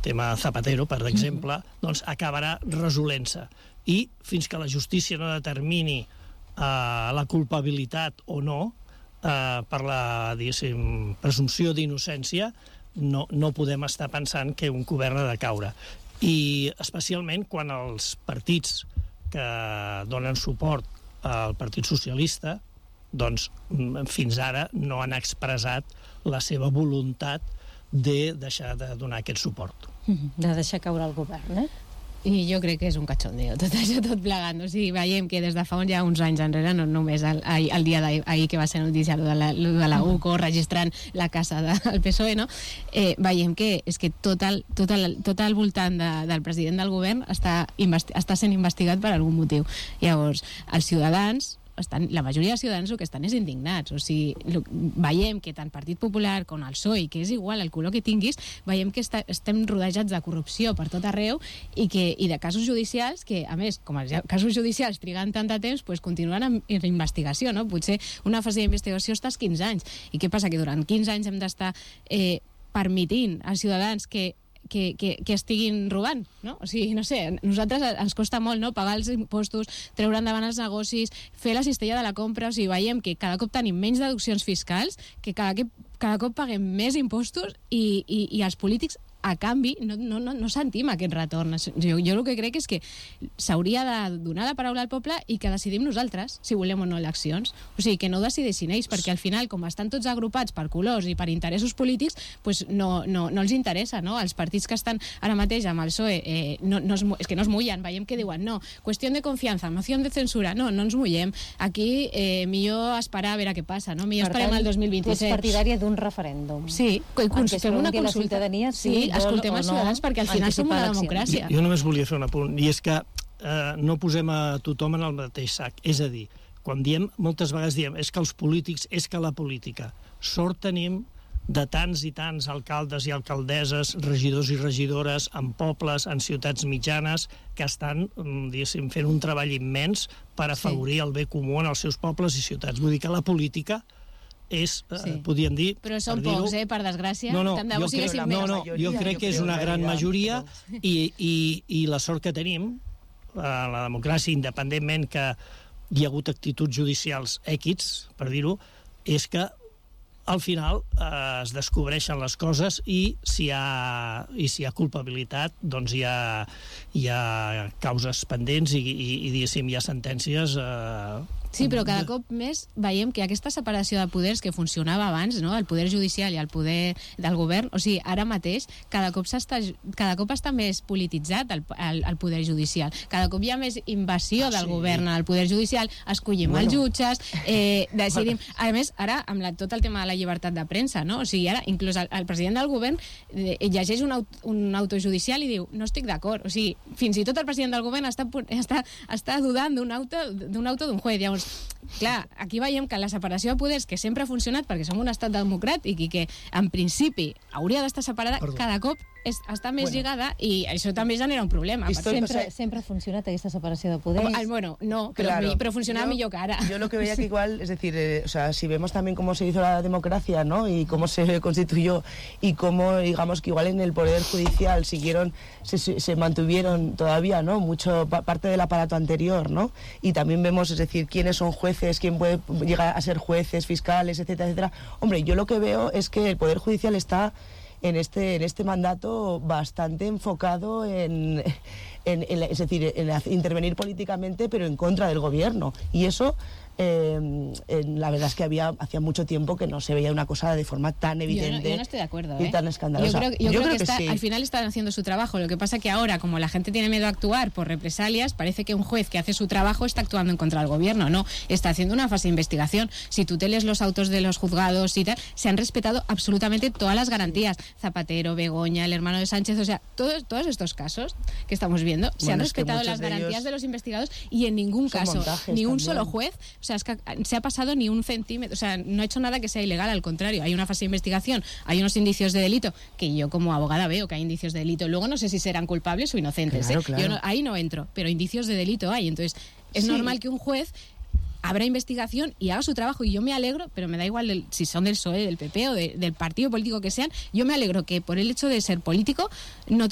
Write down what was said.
tema Zapatero, per exemple, doncs acabarà resolent-se. I fins que la justícia no determini la culpabilitat o no, per la, diguéssim, presumpció d'innocència, no podem estar pensant que un govern ha de caure. I especialment quan els partits que donen suport al Partit Socialista doncs fins ara no han expressat la seva voluntat de deixar de donar aquest suport. De deixar caure el govern, I jo crec que és un cachondeo, tot això, tot plegant. O sigui, veiem que des de fa ja uns anys enrere, no només el dia d'ahir que va ser notícia de la UCO registrant la casa del PSOE, no? Veiem que és que tot al voltant del president del govern està sent investigat per algun motiu. Llavors, els ciutadans, la majoria de ciutadans el que estan és indignats. O sigui, veiem que tant Partit Popular com el PSOE, que és igual el color que tinguis, veiem que estem rodejats de corrupció per tot arreu i de casos judicials que, a més, com els casos judicials triguen tant de temps, doncs continuen en investigació, no? Potser una fase d'investigació estàs 15 anys. I què passa? Que durant 15 anys hem d'estar permitint als ciutadans que estiguin robant, no? O sigui, no sé, a nosaltres ens costa molt, no?, pagar els impostos, treure endavant els negocis, fer la cistella de la compra. O sigui, veiem que cada cop tenim menys deduccions fiscals, que cada cop paguem més impostos i els polítics, a canvi, no sentim aquest retorn. Jo el que crec és que s'hauria de donar la paraula al poble i que decidim nosaltres si volem o no eleccions. O sigui, que no ho decideixin ells, perquè al final, com estan tots agrupats per colors i per interessos polítics, doncs no els interessa, no? Els partits que estan ara mateix amb el PSOE és que no es mullen. Veiem que diuen, no, qüestió de confiança, moció de censura, no ens mullem. Aquí millor esperar a veure què passa, no? Millor esperem el 2027. Tu ets partidària d'un referèndum. Sí, fem una consulta. La ciutadania, sí, escoltem els ciutadans, perquè al final som una democràcia. Jo només volia fer un apunt, i és que no posem a tothom en el mateix sac. És a dir, quan moltes vegades diem és que els polítics, és que la política. Sort tenim de tants i tants alcaldes i alcaldesses, regidors i regidores, en pobles, en ciutats mitjanes, que estan, diguéssim, fent un treball immens per afavorir el bé comú en els seus pobles i ciutats. Vull dir que la política és, podríem dir... Però són pocs, per desgràcia. Jo crec que és una gran majoria i la sort que tenim en la democràcia, independentment que hi ha hagut actituds judicials èquits, per dir-ho, és que al final es descobreixen les coses i si hi ha culpabilitat, doncs hi ha causes pendents i diguéssim, hi ha sentències... Sí, però cada cop més veiem que aquesta separació de poders que funcionava abans, no?, el poder judicial i el poder del govern, o sigui, ara mateix cada cop està més polititzat el poder judicial, cada cop hi ha més invasió del govern al poder judicial, escollim els jutges, decidim... A més, ara, amb tot el tema de la llibertat de premsa, no? O sigui, ara, inclús el president del govern llegeix un auto judicial i diu, no estic d'acord. O sigui, fins i tot el president del govern està dudant d'un auto d'un juez. Llavors, clar, aquí veiem que la separació de poders, que sempre ha funcionat perquè som un estat democràtic i que en principi hauria d'estar separada, cada cop està més lligada i això també genera un problema. Sempre ha funcionat aquesta separació de poders. Bueno, no, pero funcionaba millor que ahora. Yo lo que veía que igual, es decir, o sea, si vemos también cómo se hizo la democracia, ¿no?, y cómo se constituyó y cómo, digamos, que igual en el Poder Judicial se mantuvieron todavía, ¿no?, mucho parte del aparato anterior, ¿no? Y también vemos, es decir, quiénes son jueces, quién puede llegar a ser jueces, fiscales, etcétera, etcétera. Hombre, yo lo que veo es que el Poder Judicial está en este mandato bastante enfocado en intervenir políticamente, pero en contra del gobierno. Y eso, la verdad es que hacía mucho tiempo que no se veía una cosa de forma tan evidente. Yo no estoy de acuerdo, y tan escandalosa. Yo creo que sí. Al final están haciendo su trabajo. Lo que pasa que ahora, como la gente tiene miedo a actuar por represalias, parece que un juez que hace su trabajo está actuando en contra del gobierno. No, está haciendo una fase de investigación. Si tú te lees los autos de los juzgados y tal, se han respetado absolutamente todas las garantías. Zapatero, Begoña, el hermano de Sánchez, o sea, todos estos casos que estamos viendo, se han respetado las garantías de los investigados y en ningún caso, ni un solo juez, o sea, es que se ha pasado ni un centímetro, o sea, no ha hecho nada que sea ilegal, al contrario, hay una fase de investigación, hay unos indicios de delito, que yo como abogada veo que hay indicios de delito, luego no sé si serán culpables o inocentes, claro. Yo ahí no entro, pero indicios de delito hay, entonces es normal que un juez habrá investigación y haga su trabajo, y yo me alegro, pero me da igual si son del PSOE, del PP o del partido político que sean, yo me alegro que por el hecho de ser político no